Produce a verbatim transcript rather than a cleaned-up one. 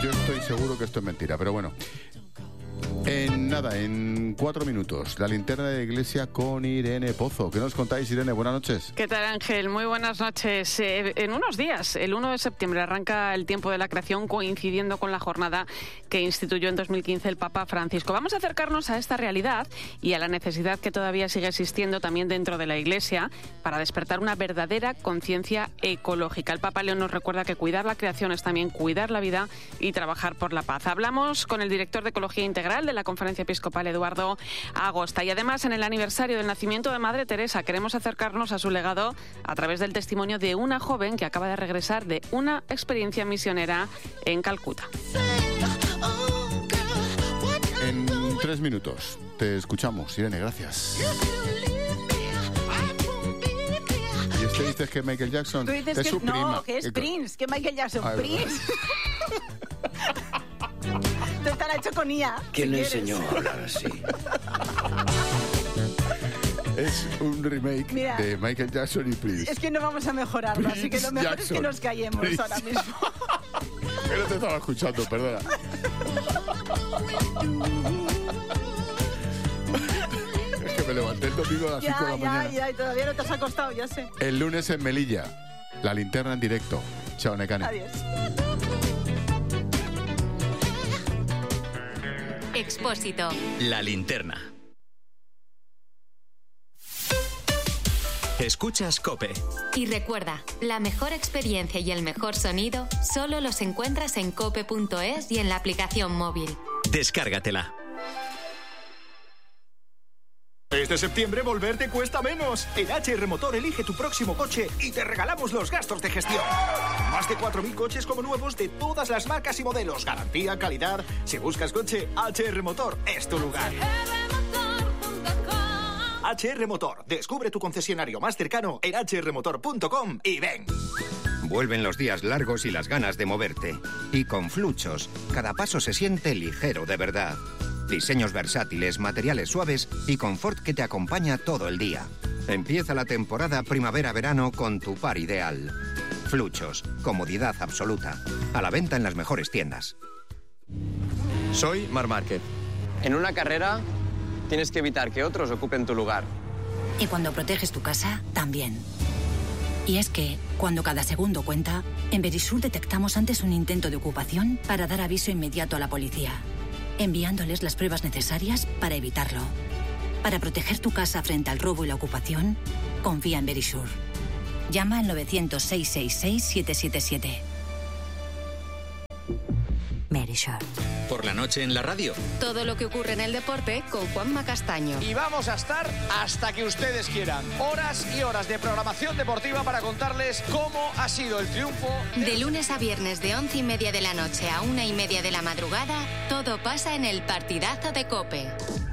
Yo estoy seguro que esto es mentira, pero bueno. En nada, en cuatro minutos, la linterna de la iglesia con Irene Pozo. ¿Qué nos contáis, Irene? Buenas noches. ¿Qué tal, Ángel? Muy buenas noches. Eh, en unos días, el uno de septiembre, arranca el tiempo de la creación, coincidiendo con la jornada que instituyó en dos mil quince el Papa Francisco. Vamos a acercarnos a esta realidad y a la necesidad que todavía sigue existiendo también dentro de la iglesia para despertar una verdadera conciencia ecológica. El Papa León nos recuerda que cuidar la creación es también cuidar la vida y trabajar por la paz. Hablamos con el director de Ecología Integral de la Conferencia Episcopal, Eduardo Agosta. Y además, en el aniversario del nacimiento de Madre Teresa, queremos acercarnos a su legado a través del testimonio de una joven que acaba de regresar de una experiencia misionera en Calcuta. En tres minutos te escuchamos, Irene, gracias. Y este dices que Michael Jackson Tú dices es que su no, prima. que es ¿Qué Prince, que Michael Jackson, Ah, Prince. Te estará hecho con I A. ¿Quién si le quieres. enseñó a hablar así? Es un remake Mira, de Michael Jackson y Prince. Es que no vamos a mejorarlo, así que lo Prince mejor es Jackson. que nos callemos Prince. ahora mismo. Que no te estaba escuchando, perdona. Es que me levanté el domingo a las cinco de Ya, la ya, mañana. ya, y todavía no te has acostado, ya sé. El lunes en Melilla, la linterna en directo. Chao, Necane. Adiós. Expósito. La linterna. Escuchas COPE. Y recuerda, la mejor experiencia y el mejor sonido solo los encuentras en cope punto es y en la aplicación móvil. Descárgatela. Este septiembre volver te cuesta menos. En H R Motor elige tu próximo coche y te regalamos los gastos de gestión. Más de cuatro mil coches como nuevos de todas las marcas y modelos. Garantía, calidad. Si buscas coche, H R Motor es tu lugar. H R Motor. Descubre tu concesionario más cercano en h r motor punto com y ven. Vuelven los días largos y las ganas de moverte. Y con Fluchos, cada paso se siente ligero de verdad. Diseños versátiles, materiales suaves y confort que te acompaña todo el día. Empieza la temporada primavera-verano con tu par ideal. Fluchos, comodidad absoluta. A la venta en las mejores tiendas. Soy Marc Márquez. En una carrera tienes que evitar que otros ocupen tu lugar. Y cuando proteges tu casa, también. Y es que, cuando cada segundo cuenta, en Verisur detectamos antes un intento de ocupación para dar aviso inmediato a la policía, enviándoles las pruebas necesarias para evitarlo. Para proteger tu casa frente al robo y la ocupación, confía en Verisur. Llama al nueve cero cero, seis seis seis, siete siete siete. Verisur. Por la noche en la radio. Todo lo que ocurre en el deporte con Juanma Castaño. Y vamos a estar hasta que ustedes quieran. Horas y horas de programación deportiva para contarles cómo ha sido el triunfo. De lunes a viernes de once y media de la noche a una y media de la madrugada, todo pasa en el partidazo de COPE.